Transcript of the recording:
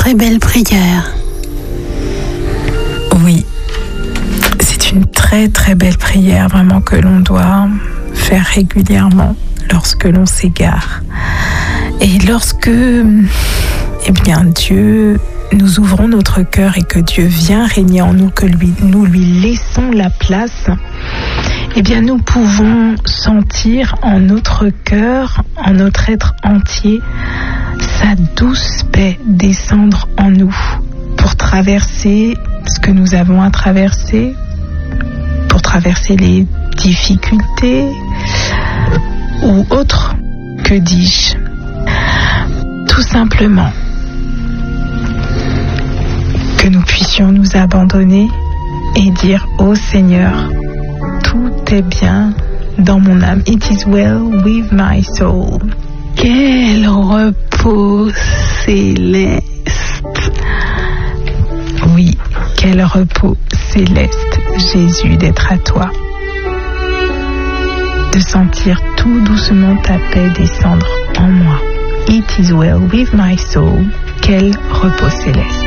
très belle prière. Oui, c'est une très très belle prière vraiment que l'on doit faire régulièrement lorsque l'on s'égare. Et lorsque, Dieu, nous ouvrons notre cœur et que Dieu vient régner en nous, que nous lui laissons la place, nous pouvons sentir en notre cœur, en notre être entier, sa douce paix descendre en nous pour traverser ce que nous avons à traverser, pour traverser les difficultés ou autres, que dis-je, tout simplement que nous puissions nous abandonner et dire ô Seigneur, tout est bien dans mon âme. It is well with my soul. Quel repos céleste. Oui, quel repos céleste, Jésus, d'être à toi. De sentir tout doucement ta paix descendre en moi. It is well with my soul. Quel repos céleste.